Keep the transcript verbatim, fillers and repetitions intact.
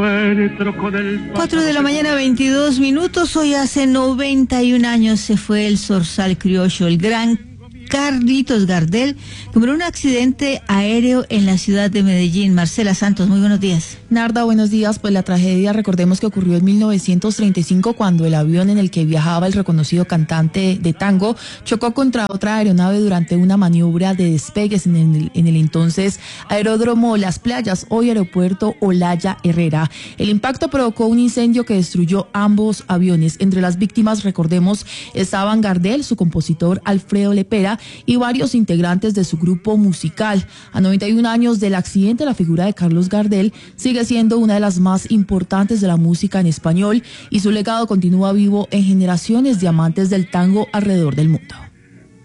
Cuatro de la mañana, veintidós minutos. Hoy hace noventa y un años se fue el zorzal criollo, el gran Carlitos Gardel, que murió en un accidente aéreo en la ciudad de Medellín. Marcela Santos, muy buenos días. Narda, buenos días. Pues la tragedia, recordemos que ocurrió en mil novecientos treinta y cinco, cuando el avión en el que viajaba el reconocido cantante de tango chocó contra otra aeronave durante una maniobra de despegues en el, en el entonces aeródromo Las Playas, hoy aeropuerto Olaya Herrera. El impacto provocó un incendio que destruyó ambos aviones. Entre las víctimas, recordemos, estaban Gardel, su compositor Alfredo Lepera y varios integrantes de su grupo musical. A noventa y un años del accidente, la figura de Carlos Gardel sigue siendo una de las más importantes de la música en español y su legado continúa vivo en generaciones de amantes del tango alrededor del mundo.